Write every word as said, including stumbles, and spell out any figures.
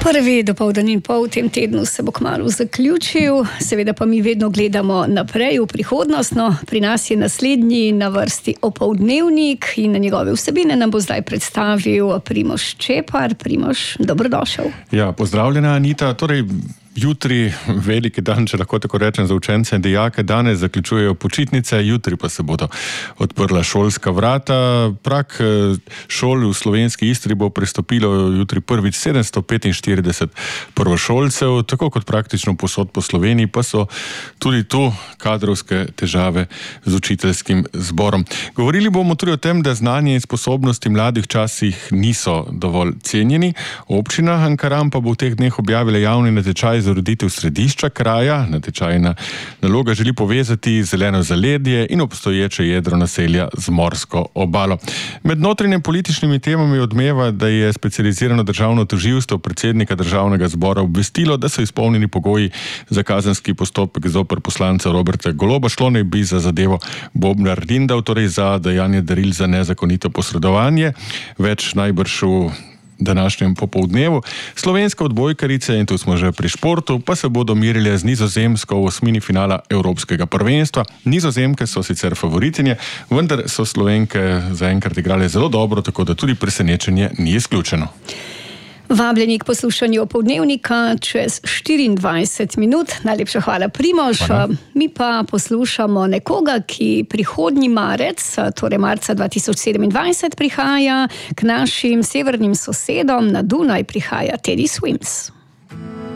Prvi dopoldan in pol v tem tednu se bo kmalu zaključil, seveda pa mi vedno gledamo naprej v prihodnost. No, pri nas je naslednji na vrsti opoldnevnik in na njegove vsebine nam bo zdaj predstavil Primož Čepar. Primož, dobrodošel. Ja, pozdravljena Anita. Torej, jutri veliki dan, če lahko tako rečem, za učence in dijake. Danes zaključujejo počitnice, jutri pa se bodo odprla šolska vrata. Prag šol v slovenski Istri bo prestopilo jutri prvič sedemsto petinštirideset prvošolcev, tako kot praktično povsod po Sloveniji, pa so tudi tu kadrovske težave z učiteljskim zborom. Govorili bomo tudi o tem, da znanje in sposobnosti mladih včasih niso dovolj cenjeni. Občina Ankaran pa bo v teh dneh objavila javni natečaj za ureditev središča kraja. Natečajna naloga želi povezati zeleno zaledje in obstoječe jedro naselja z morsko obalo. Med notranjimi političnimi temami odmeva, da je specializirano državno tožilstvo predsednika državnega zbora obvestilo, da so izpolnjeni pogoji za kazenski postopek zoper poslanca Roberta Goloba. Šlo naj bi za zadevo Bobnar Lindav, torej za dajanje daril za nezakonito posredovanje. Več najbrž v današnjem popoldnevu. Slovenske odbojkarice, in tu smo že pri športu, pa se bodo merile z Nizozemsko v osmini finala Evropskega prvenstva. Nizozemke so sicer favoritinje, vendar so Slovenke zaenkrat igrale zelo dobro, tako da tudi presenečenje ni izključeno. Vabljeni k poslušanju opoldnevnika čez štiriindvajset minut. Najlepša hvala, Primož. Hvala. Mi pa poslušamo nekoga, ki prihodnji marec, torej marca dva tisoč sedemindvajset, prihaja k našim severnim sosedom na Dunaj, prihaja Teddy Swims.